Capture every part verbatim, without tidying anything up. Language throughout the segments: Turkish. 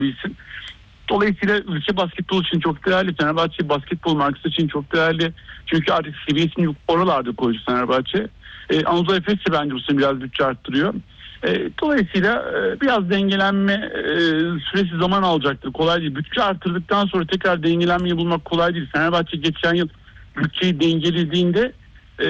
bir isim. Dolayısıyla ülke basketbol için çok değerli. Fenerbahçe basketbol markası için çok değerli. Çünkü artık seviyesini oralarda koydu Fenerbahçe. E, Anadolu Efes de bence bu sene biraz bütçe arttırıyor. E, dolayısıyla e, biraz dengelenme e, süresi zaman alacaktır. Kolay değil. Bütçe arttırdıktan sonra tekrar dengelenmeyi bulmak kolay değil. Fenerbahçe geçen yıl bütçeyi dengelediğinde e,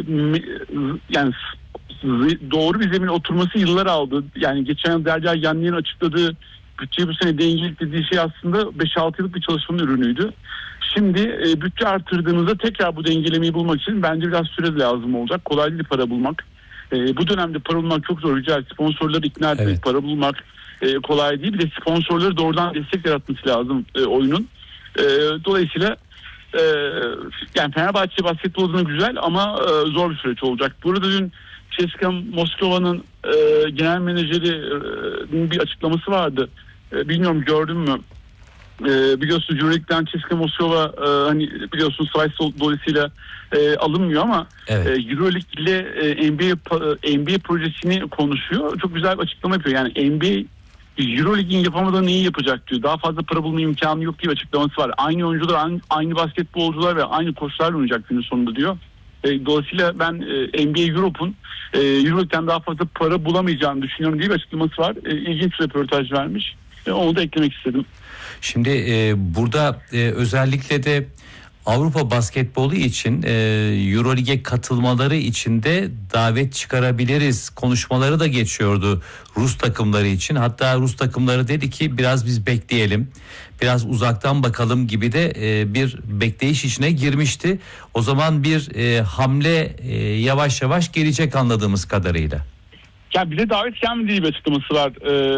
yani doğru bir zemin oturması yıllar aldı. Yani geçen yıl Derya Yanlı'nın açıkladığı bütçeyi bu sene dengelik dediği şey aslında beş altı yıllık bir çalışmanın ürünüydü. Şimdi e, bütçe arttırdığımızda tekrar bu dengelemeyi bulmak için bence biraz süre lazım olacak. Kolay değil para bulmak. E, bu dönemde para bulmak çok zor. Rica sponsorları ikna etmek, evet. Para bulmak e, kolay değil. Bir de sponsorları doğrudan destek yaratması lazım e, oyunun. E, dolayısıyla e, yani Fenerbahçe basketbol adına güzel ama e, zor bir süreç olacak. Burada dün C S K A Moskova'nın e, genel menajerinin bir açıklaması vardı. E, bilmiyorum gördün mü? E, biliyorsun Euroleague'den C S K A Moskova e, hani biliyorsun savaş dolayısıyla e, alınmıyor ama evet. e, Euroleague ile e, N B A N B A projesini konuşuyor. Çok güzel bir açıklama yapıyor. Yani N B A Euroleague'in yapamadığı neyi yapacak diyor. Daha fazla para bulma imkanı yok diye açıklaması var. Aynı oyuncular, aynı, aynı basketbolcular ve aynı koçlarla oynayacak günün sonunda diyor. E, dolayısıyla ben e, N B A Europe'un e, Euroleague'den daha fazla para bulamayacağını düşünüyorum diye bir açıklaması var. E, ilginç bir röportaj vermiş. E, onu da eklemek istedim. Şimdi e, burada e, özellikle de Avrupa basketbolu için e, Euroleague'e katılmaları için de davet çıkarabiliriz konuşmaları da geçiyordu Rus takımları için. Hatta Rus takımları dedi ki biraz biz bekleyelim, biraz uzaktan bakalım gibi de e, bir bekleyiş içine girmişti. O zaman bir e, hamle e, yavaş yavaş gelecek anladığımız kadarıyla. Ya bize davet gelmediği bir açıklaması var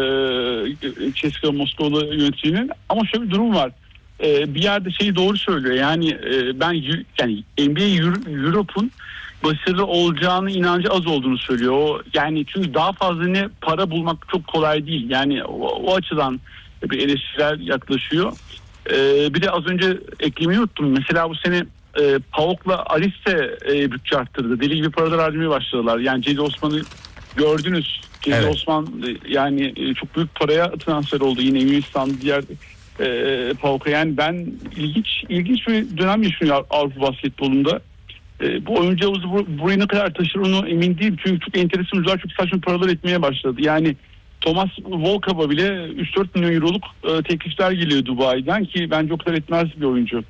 e, C S K A Moskova yöneticinin. Ama şöyle bir durum var. E, bir yerde şeyi doğru söylüyor. Yani e, ben yani N B A Europe'un başarılı olacağını inancı az olduğunu söylüyor. O, yani çünkü daha fazla ne para bulmak çok kolay değil. Yani o, o açıdan bir eleştirel yaklaşıyor. E, bir de az önce eklemeyi unuttum. Mesela bu sene e, PAOK'la Aris'te e, bütçe arttırdı. Deli gibi paralar harcamaya başladılar. Yani Cedi Osman'ı gördünüz. Cedi evet. Osman yani çok büyük paraya transfer oldu yine Yunanistan diğer e, PAOK'a. Yani ben ilginç ilginç bir dönem yaşıyor Avrupa basketbolunda. E, bu oyuncu havuzu bur- burayı ne kadar taşır onu emin değilim. Çünkü çok enteresan oyuncular çok saçma paralar etmeye başladı. Yani Thomas Volkova bile üç dört milyon euroluk e, teklifler geliyor Dubai'den ki bence o kadar etmez bir oyuncu.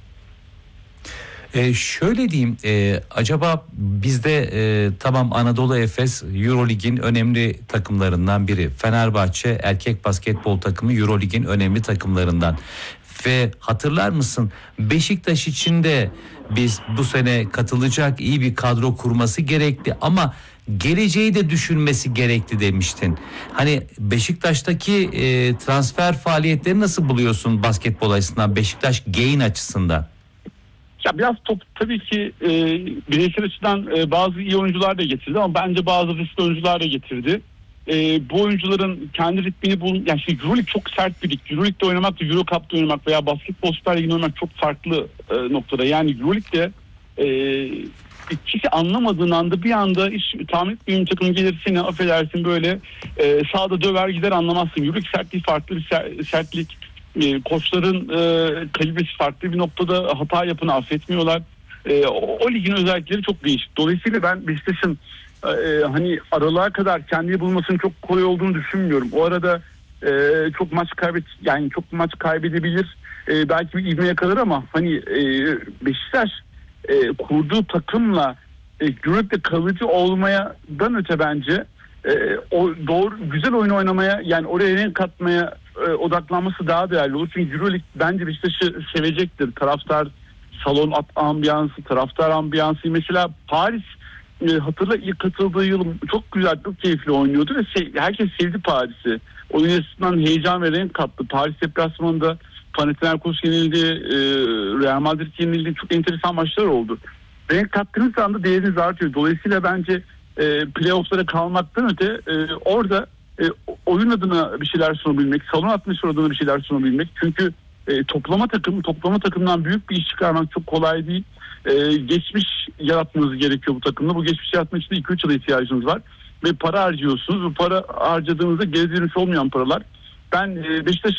Ee, şöyle diyeyim e, acaba bizde e, tamam Anadolu Efes Euroleague'in önemli takımlarından biri. Fenerbahçe erkek basketbol takımı Euroleague'in önemli takımlarından. Ve hatırlar mısın Beşiktaş için de biz bu sene katılacak iyi bir kadro kurması gerekli ama geleceği de düşünmesi gerekli demiştin. Hani Beşiktaş'taki e, transfer faaliyetleri nasıl buluyorsun basketbol açısından, Beşiktaş gain açısından? Ya biraz top tabii ki e, bireysel açıdan e, bazı iyi oyuncular da getirdi ama bence bazı riskli oyuncular da getirdi. E, bu oyuncuların kendi ritmini bul, yani şey Euroleague çok sert bir lig. Euroleague'de oynamak, Euro Cup'ta oynamak veya Basketbol Süper Ligi'nde oynamak çok farklı e, noktada. Yani Euroleague'de e, ikisi anlamadığın anda bir anda iş tahmin ettiğin takım gelir seni affedersin böyle e, sağda döver gider anlamazsın. Euroleague sertliği farklı bir ser, sertlik. E, koçların e, kalibresi farklı bir noktada hata yapını affetmiyorlar. E, o, o ligin özellikleri çok değişik. Dolayısıyla ben Beşiktaş'ın e, hani aralığa kadar kendini bulmasının çok kolay olduğunu düşünmüyorum. O arada e, çok maç kaybet yani çok maç kaybedebilir. E, belki bir ivme yakalar ama hani e, Beşiktaş e, kurduğu takımla e, Euroleague'de kalıcı olmayadan öte bence e, o doğru güzel oyun oynamaya yani oraya renk katmaya e, odaklanması daha değerli olur. Çünkü Euroleague bence Beşiktaş'ı sevecektir. Taraftar salon at ambiyansı, taraftar ambiyansı. Mesela Paris e, hatırla ilk katıldığı yıl çok güzel, çok keyifli oynuyordu ve se- herkes sevdi Paris'i. Oyun açısından heyecan ve renk kattı. Paris deplasmanında Panathinaikos yenildi, e, Real Madrid yenildi. Çok enteresan maçlar oldu. Renk kattığınız anda değeriniz artıyor. Dolayısıyla bence e, playoff'lara kalmaktan öte e, orada e, oyun adına bir şeyler sunabilmek, salon atmosferi adına bir şeyler sunabilmek. Çünkü e, toplama takım, toplama takımdan büyük bir iş çıkarmak çok kolay değil. E, geçmiş yaratmanız gerekiyor bu takımda. Bu geçmiş yaratmak için iki üç yıla ihtiyacınız var. Ve para harcıyorsunuz. Bu para harcadığınızda geri dönüş olmayan paralar. Ben e, Beşiktaş